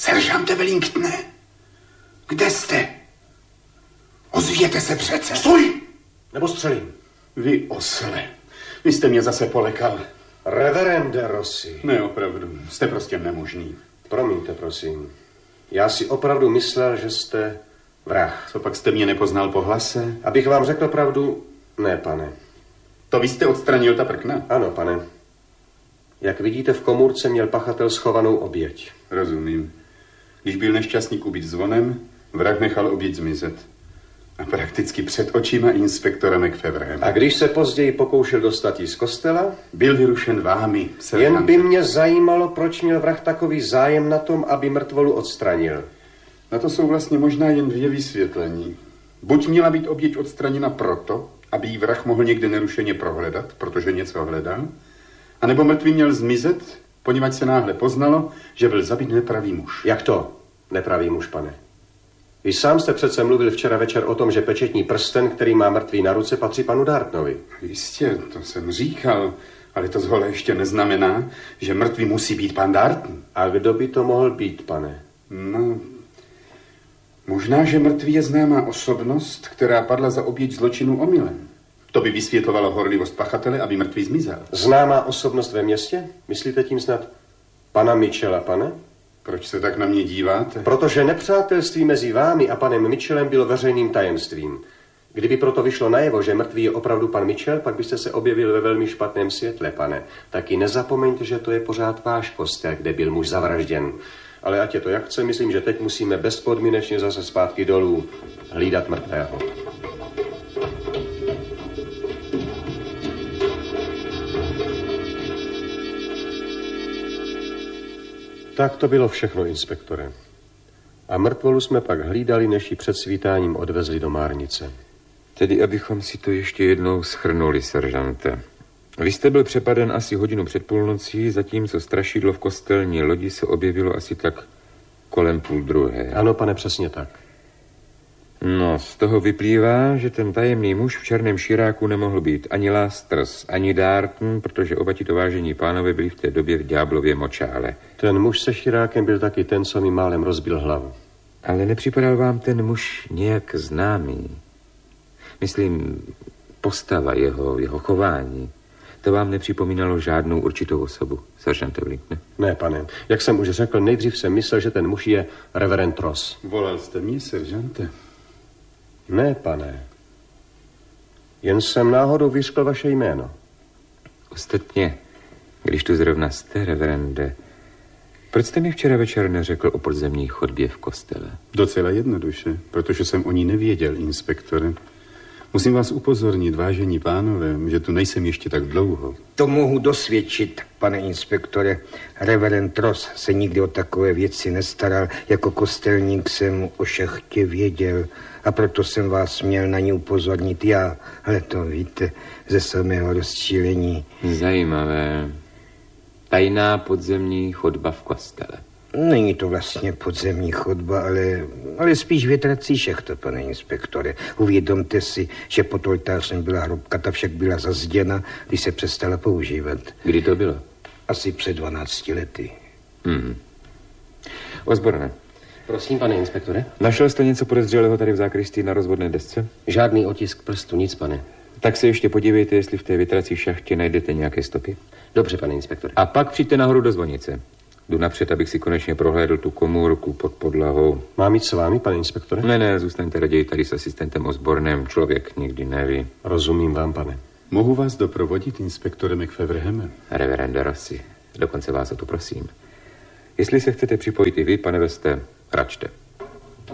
Seržante Wellingtone, kde jste? Ozvěte se přece. Stůj! Nebo střelím. Vy osle, vy jste mě zase polekal. Reverende Rossi. Ne, opravdu, jste prostě nemožný. Promiňte, prosím. Já si opravdu myslel, že jste vrah. Co pak jste mě nepoznal po hlase? Abych vám řekl pravdu, ne, pane. To vy jste odstranil ta prkna? Ano, pane. Jak vidíte, v komůrce měl pachatel schovanou oběť. Rozumím. Když byl nešťastník ubit zvonem, vrah nechal oběť zmizet. A prakticky před očima inspektora McFeverhama. A když se později pokoušel dostat jí z kostela? Byl vyrušen vámi, seržante. Jen by mě zajímalo, proč měl vrah takový zájem na tom, aby mrtvolu odstranil. Na to jsou vlastně možná jen dvě vysvětlení. Buď měla být oběť odstraněna proto, aby jí vrah mohl někde nerušeně prohledat, protože něco hledal, anebo mrtvý měl zmizet, poněvadž se náhle poznalo, že byl zabit nepravý muž. Jak to? Nepravý muž, pane. Vy sám jste přece mluvil včera večer o tom, že pečetní prsten, který má mrtvý na ruce, patří panu Dartnovi. Jistě, to jsem říkal, ale to zhole ještě neznamená, že mrtvý musí být pan Darton. A kdo by to mohl být, pane? No, možná, že mrtvý je známá osobnost, která padla za oběť zločinu omylem. To by vysvětlovalo horlivost pachatele, aby mrtvý zmizel. Známá osobnost ve městě? Myslíte tím snad pana Mitchella, pane? Proč se tak na mě díváte? Protože nepřátelství mezi vámi a panem Mitchellem bylo veřejným tajemstvím. Kdyby proto vyšlo najevo, že mrtvý je opravdu pan Mitchell, pak byste se objevil ve velmi špatném světle, pane. Taky nezapomeňte, že to je pořád váš kostel, kde byl muž zavražděn. Ale ať je to jak chce, myslím, že teď musíme bezpodmínečně zase zpátky dolů hlídat mrtvého. Tak to bylo všechno, inspektore. A mrtvolu jsme pak hlídali, než ji před svítáním odvezli do Márnice. Tedy abychom si to ještě jednou shrnuli, seržante. Vy jste byl přepaden asi hodinu před půlnocí, zatímco strašidlo v kostelní lodi se objevilo asi tak kolem 12:30. Ano, pane, přesně tak. No, z toho vyplývá, že ten tajemný muž v černém širáku nemohl být ani Lasters, ani Darton, protože oba tito vážení pánové byli v té době v ďáblově močále. Ten muž se širákem byl taky ten, co mi málem rozbil hlavu. Ale nepřipadal vám ten muž nějak známý? Myslím, postava jeho chování. To vám nepřipomínalo žádnou určitou osobu, seržante Wellingtone? Ne, pane. Jak jsem už řekl, nejdřív jsem myslel, že ten muž je reverend Ross. Volal jste mě, seržante? Ne, pane. Jen jsem náhodou vyřkl vaše jméno. Ostatně, když tu zrovna jste, reverende, proč jste mi včera večer neřekl o podzemní chodbě v kostele? Docela jednoduše, protože jsem o ní nevěděl, inspektore. Musím vás upozornit, vážení pánové, že tu nejsem ještě tak dlouho. To mohu dosvědčit, pane inspektore. Reverend Ross se nikdy o takové věci nestaral. Jako kostelník jsem o šachtě věděl a proto jsem vás měl na ní upozornit já. Ale to víte, ze samého rozčílení. Zajímavé. Tajná podzemní chodba v kostele. Není to vlastně podzemní chodba, ale spíš větrací šachta, pane inspektore. Uvědomte si, že pod oltářem byla hrobka, ta však byla zazděna, když se přestala používat. Kdy to bylo? Asi před 12 lety. Osborne. Prosím, pane inspektore. Našel jste něco podezřelého tady v zákristii na rozvodné desce? Žádný otisk prstu, nic, pane. Tak se ještě podívejte, jestli v té větrací šachtě najdete nějaké stopy. Dobře, pane inspektore. A pak přijďte nahoru do zvonice. Jdu napřed, abych si konečně prohlédl tu komůrku pod podlahou. Mám jít s vámi, pane inspektore? Ne, zůstaňte raději tady s asistentem Osbornem. Člověk nikdy neví. Rozumím vám, pane. Mohu vás doprovodit, inspektore McFeverhame? Reverende Rossi, dokonce vás o to prosím. Jestli se chcete připojit i vy, pane Veste, račte.